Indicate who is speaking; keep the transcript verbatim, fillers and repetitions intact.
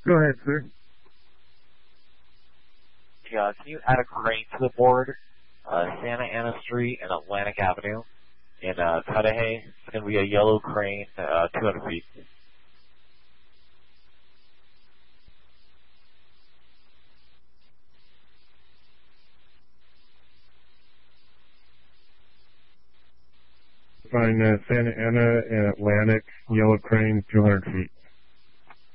Speaker 1: Go ahead, sir.
Speaker 2: Yeah, can you add a crane to the board? Uh, Santa Ana Street and Atlantic Avenue in uh, Cudahy. It's going to be a yellow crane, uh, two hundred feet.
Speaker 1: Find uh, Santa Ana and Atlantic, yellow crane, two hundred feet.